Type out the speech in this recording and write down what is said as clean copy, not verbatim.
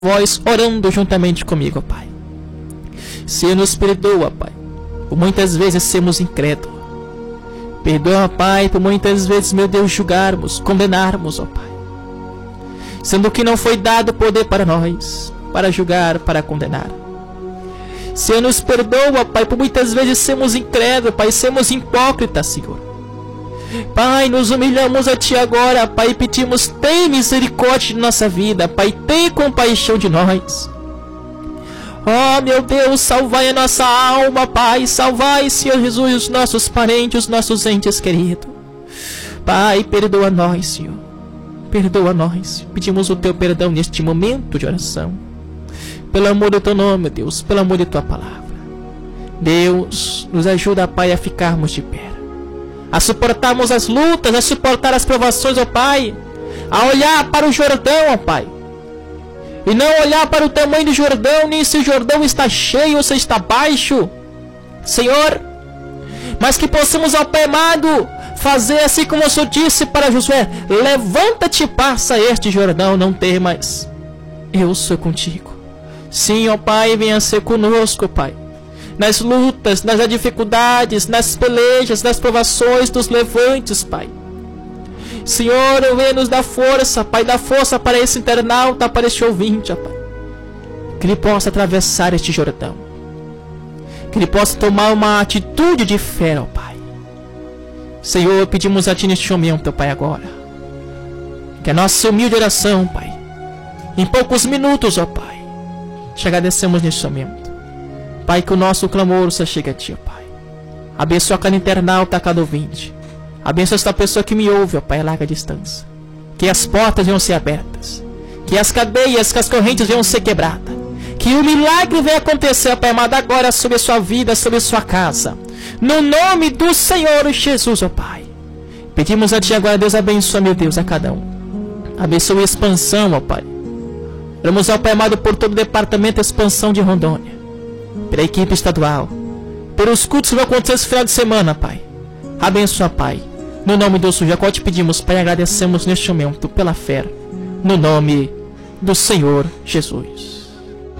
voz orando juntamente comigo, ó Pai. Senhor, nos perdoa, Pai, por muitas vezes sermos incrédulos. Perdoa, Pai, por muitas vezes, meu Deus, julgarmos, condenarmos, ó Pai, sendo que não foi dado poder para nós, para julgar, para condenar. Senhor, nos perdoa, Pai, por muitas vezes sermos incrédulos, Pai, sermos hipócritas, Senhor. Pai, nos humilhamos a Ti agora, Pai, e pedimos, tem misericórdia de nossa vida, Pai, tem compaixão de nós. Oh, meu Deus, salvai a nossa alma, Pai, salvai, Senhor Jesus, os nossos parentes, os nossos entes queridos. Pai, perdoa nós, Senhor, perdoa nós. Pedimos o Teu perdão neste momento de oração, pelo amor do Teu nome, Deus, pelo amor de Tua palavra. Deus, nos ajuda, Pai, a ficarmos de pé, a suportarmos as lutas, a suportar as provações, ó Pai, a olhar para o Jordão, ó Pai, e não olhar para o tamanho do Jordão, nem se o Jordão está cheio ou se está baixo, Senhor, mas que possamos, ó Pai amado, fazer assim como o Senhor disse para Josué: levanta-te e passa este Jordão, não temas, eu sou contigo. Sim, ó Pai, venha ser conosco, Pai, nas lutas, nas dificuldades, nas pelejas, nas provações, dos levantes, Pai. Senhor, venha nos dar força, Pai, dá força para esse internauta, para este ouvinte, ó Pai, que ele possa atravessar este Jordão, que ele possa tomar uma atitude de fé, ó Pai. Senhor, pedimos a Ti neste momento, ó Pai, agora, que a nossa humilde oração, Pai, em poucos minutos, ó Pai, te agradecemos neste momento, Pai, que o nosso clamor se chegue a Ti, ó Pai. Abençoa cada internauta, cada ouvinte. Abençoa esta pessoa que me ouve, ó Pai, a larga distância. Que as portas venham ser abertas, que as cadeias, que as correntes venham ser quebradas, que o milagre venha acontecer, ó Pai amado, agora sobre a sua vida, sobre a sua casa, no nome do Senhor Jesus, ó Pai. Pedimos a Ti agora, Deus, abençoa, meu Deus, a cada um. Abençoa a expansão, ó Pai. Oramos, ó Pai amado, por todo o departamento de expansão de Rondônia, pela equipe estadual, pelos cultos que vão acontecer esse final de semana, Pai. Abençoa, Pai. No nome do Senhor Jacó te pedimos, Pai, agradecemos neste momento pela fé, no nome do Senhor Jesus.